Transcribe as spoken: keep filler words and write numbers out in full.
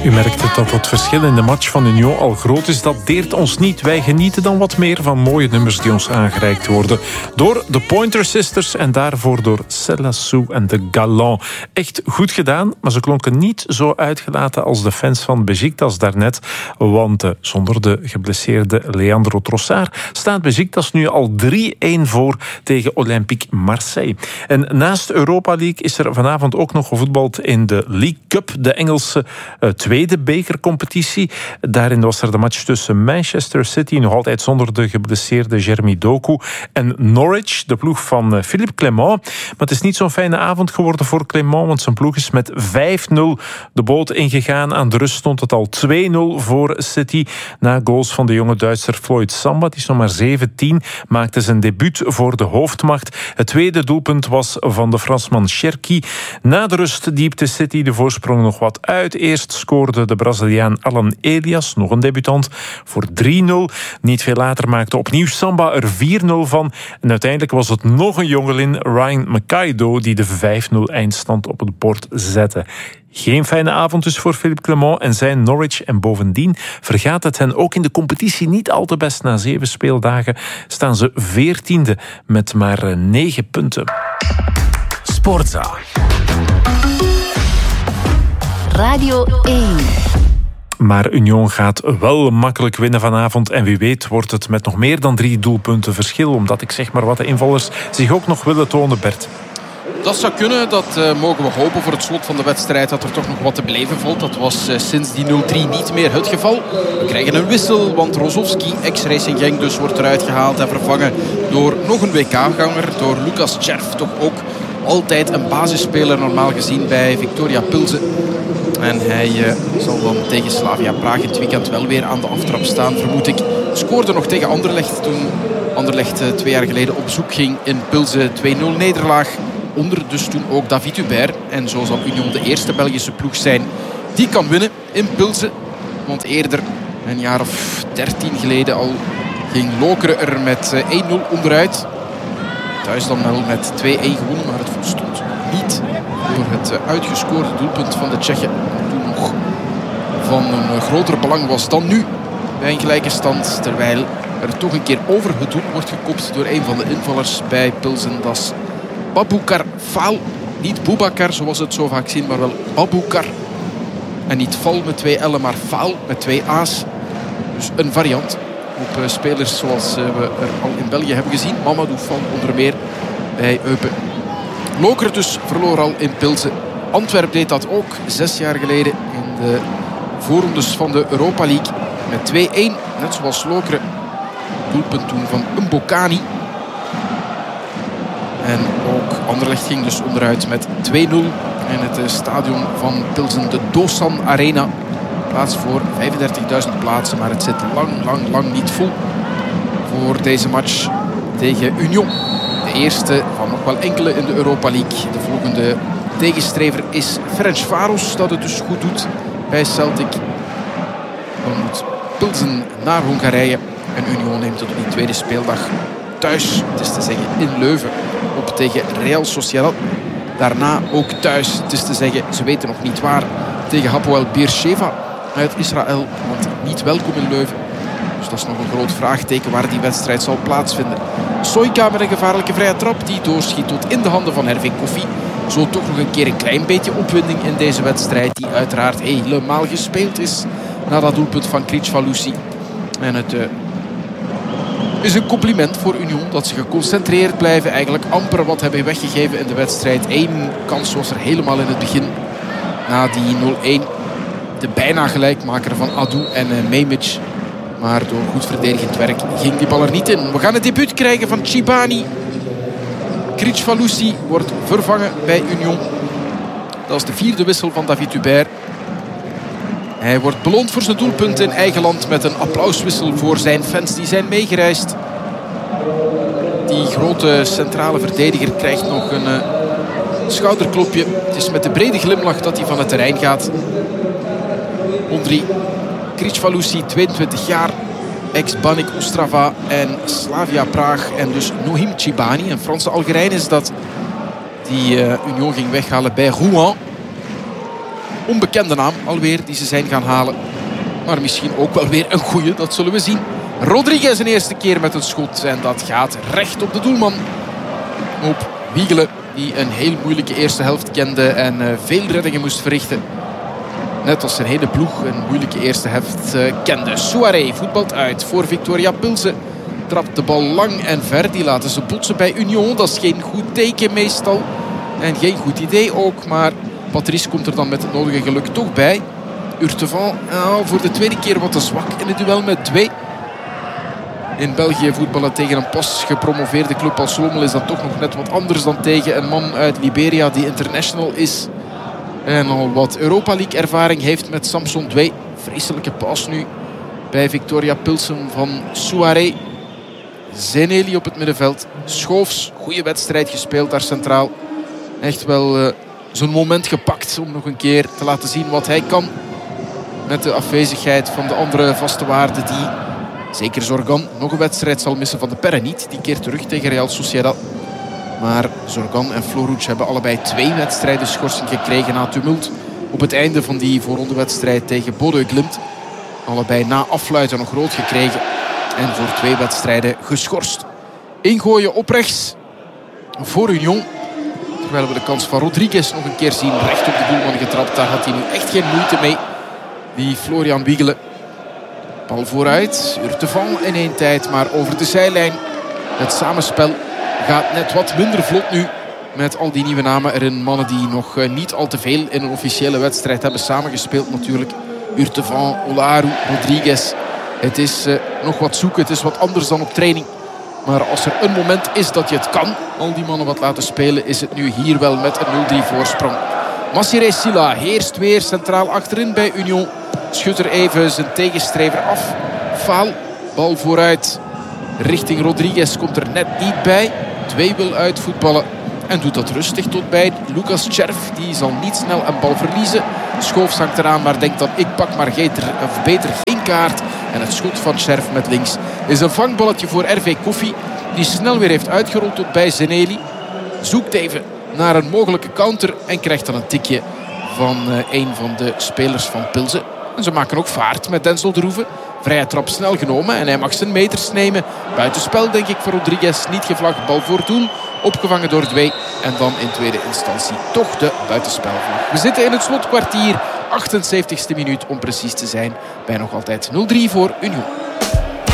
U merkt het dat het verschil in de match van Union al groot is. Dat deert ons niet. Wij genieten dan wat meer van mooie nummers die ons aangereikt worden door de Pointer Sisters en daarvoor door Celassou en de Galants. Echt goed gedaan, maar ze klonken niet zo uitgelaten als de fans van Beşiktaş daarnet. Want uh, zonder de geblesseerde Leandro Trossard staat Beşiktaş nu al drie-een voor tegen Olympique Marseille. En naast Europa League is er vanavond ook nog gevoetbald in de League Cup, de Engelse uh, tweede bekercompetitie. Daarin was er de match tussen Manchester City, nog altijd zonder de geblesseerde Jeremy Doku, en Norwich, de ploeg van uh, Philippe Clement. Maar het is niet zo'n fijne avond geworden voor Clement, want zijn ploeg is met vijf nul de boot ingegaan. Aan de rust stond het al twee nul voor City. Na goals van de jonge Duitser Floyd Samba, die is nog maar zeventien, maakte zijn debuut voor de hoofdmacht. Het tweede doelpunt was van de Fransman Cherki. Na de rust diepte City de voorsprong nog wat uit. Eerst scoorde de Braziliaan Alan Elias, nog een debutant, voor drie nul. Niet veel later maakte opnieuw Samba er vier nul van. En uiteindelijk was het nog een jongelin, Ryan Makaido, die de vijf nul eindstand op het bord zette. Geen fijne avond dus voor Philippe Clement en zijn Norwich. En bovendien vergaat het hen ook in de competitie niet al te best. Na zeven speeldagen staan ze veertiende met maar negen punten. Sportza. Radio één. Maar Union gaat wel makkelijk winnen vanavond. En wie weet wordt het met nog meer dan drie doelpunten verschil. Omdat ik zeg maar wat de invallers zich ook nog willen tonen, Bert. Dat zou kunnen, dat uh, mogen we hopen voor het slot van de wedstrijd, dat er toch nog wat te beleven valt. Dat was uh, sinds die nul drie niet meer het geval. We krijgen een wissel, want Rozovski, ex-Racing Genk dus, wordt eruit gehaald en vervangen door nog een W K-ganger, door Lucas Červ, toch ook altijd een basisspeler normaal gezien bij Viktoria Pilsen. En hij uh, zal dan tegen Slavia Praag in het weekend wel weer aan de aftrap staan, vermoed ik. Scoorde nog tegen Anderlecht toen Anderlecht uh, twee jaar geleden op bezoek ging in Pilsen, twee nul nederlaag. Onder dus toen ook David Hubert. En zo zal Union de eerste Belgische ploeg zijn die kan winnen in Pilsen. Want eerder, een jaar of dertien geleden al, ging Lokeren er met één nul onderuit. Thuis dan wel met twee-een gewonnen, maar het volstond niet door het uitgescoorde doelpunt van de Tsjechen. Toen nog van een groter belang was dan nu bij een gelijke stand. Terwijl er toch een keer over het doel wordt gekopt door een van de invallers bij Pilsen. Dat is Babukar Faal. Niet Boubacar zoals het zo vaak zien, maar wel Babukar. En niet Fal met twee L'en, maar Faal met twee A's. Dus een variant op uh, spelers zoals uh, we er al in België hebben gezien. Mamadou Fal onder meer bij Eupen. Lokeren dus verloor al in Pilsen. Antwerp deed dat ook zes jaar geleden in de voorrondes van de Europa League. Met twee-een, net zoals Lokeren. Doelpunt toen van Mbokani. En ook Anderlecht ging dus onderuit met twee nul in het stadion van Pilsen, de Dosan Arena. Plaats voor vijfendertigduizend plaatsen, maar het zit lang, lang, lang niet vol voor deze match tegen Union. De eerste van nog wel enkele in de Europa League. De volgende tegenstrever is Ferencváros, dat het dus goed doet bij Celtic. Dan moet Pilsen naar Hongarije en Union neemt het op die tweede speeldag thuis, het is te zeggen in Leuven, op tegen Real Sociedad. Daarna ook thuis, het is te zeggen, ze weten nog niet waar, tegen Hapoel Beersheva uit Israël, want niet welkom in Leuven. Dus dat is nog een groot vraagteken waar die wedstrijd zal plaatsvinden. Soyka met een gevaarlijke vrije trap die doorschiet tot in de handen van Hervé Koffie. Zo toch nog een keer een klein beetje opwinding in deze wedstrijd, die uiteraard helemaal gespeeld is na dat doelpunt van Kricfalusi. En het uh, is een compliment voor Union dat ze geconcentreerd blijven. Eigenlijk amper wat hebben weggegeven in de wedstrijd. Eén kans was er helemaal in het begin. Na die nul-een. De bijna gelijkmaker van Adou en uh, Memic. Maar door goed verdedigend werk ging die bal er niet in. We gaan het debuut krijgen van Chibani. Kricfalusi wordt vervangen bij Union. Dat is de vierde wissel van David Hubert. Hij wordt beloond voor zijn doelpunt in eigen land met een applauswissel voor zijn fans die zijn meegereisd. Die grote centrale verdediger krijgt nog een uh, schouderklopje. Het is met de brede glimlach dat hij van het terrein gaat. Ondri Kricfalusi, tweeëntwintig jaar, ex-Banik Ostrava en Slavia Praag. En dus Nohim Chibani, een Franse Algerijn is dat, die uh, Union ging weghalen bij Rouen. onbekende naam alweer die ze zijn gaan halen. Maar misschien ook wel weer een goeie, dat zullen we zien. Rodriguez een eerste keer met een schot. En dat gaat recht op de doelman. Op Wiegelen, die een heel moeilijke eerste helft kende en uh, veel reddingen moest verrichten. Net als zijn hele ploeg een moeilijke eerste helft uh, kende. Souaré voetbalt uit voor Viktoria Pilsen. Trapt de bal lang en ver. Die laten ze botsen bij Union. Dat is geen goed teken meestal. En geen goed idee ook. Maar Patrice komt er dan met het nodige geluk toch bij. Urtevan oh, voor de tweede keer wat te zwak in het duel met twee. In België voetballen tegen een pas gepromoveerde club als Lommel is dat toch nog net wat anders dan tegen een man uit Liberia die international is. En al wat Europa League ervaring heeft met Samson Dwee. Vreselijke pas nu bij Viktoria Pilsen van Souaré. Zeneli op het middenveld. Schoofs, goede wedstrijd gespeeld daar centraal. Echt wel uh, zo'n moment gepakt om nog een keer te laten zien wat hij kan. Met de afwezigheid van de andere vaste waarden die, zeker Zorgan, nog een wedstrijd zal missen van de Perre niet. Die keert terug tegen Real Sociedad. Maar Zorgan en Floruc hebben allebei twee wedstrijden schorsing gekregen na tumult. Op het einde van die voorrondewedstrijd tegen Bodø Glimt. Allebei na afluiten nog rood gekregen. En voor twee wedstrijden geschorst. Ingooien op rechts voor Union. Terwijl we de kans van Rodriguez nog een keer zien. Recht op de doelman getrapt. Daar had hij nu echt geen moeite mee. Die Florian Wiegelen. Bal vooruit. Urtevan in één tijd. Maar over de zijlijn. Het samenspel gaat net wat minder vlot nu. Met al die nieuwe namen erin. Mannen die nog niet al te veel in een officiële wedstrijd hebben samengespeeld natuurlijk. Urtevan, Olaru, Rodriguez. Het is uh, nog wat zoeken. Het is wat anders dan op training. Maar als er een moment is dat je het kan, al die mannen wat laten spelen, is het nu hier wel met een nul drie voorsprong. Massiré Sylla heerst weer centraal achterin bij Union. Schudt er even zijn tegenstrever af. Faal, bal vooruit. Richting Rodriguez komt er net niet bij. Twee wil uitvoetballen. En doet dat rustig tot bij Lucas Cherf. Die zal niet snel een bal verliezen. Schoofs hangt eraan, maar denkt dan ik pak maar beter, of beter geen kaart. En het schot van Cherf met links is een vangballetje voor R V Koffie. Die snel weer heeft uitgerold tot bij Zeneli. Zoekt even naar een mogelijke counter. En krijgt dan een tikje van uh, een van de spelers van Pilsen. En ze maken ook vaart met Denzel de Roeven. Vrije trap snel genomen en hij mag zijn meters nemen. Buitenspel denk ik voor Rodriguez. Niet gevlagd, bal voor doel. Opgevangen door Dwee. En dan in tweede instantie toch de buitenspelvlag. We zitten in het slotkwartier. achtenzeventigste minuut om precies te zijn. Bij nog altijd nul drie voor Union.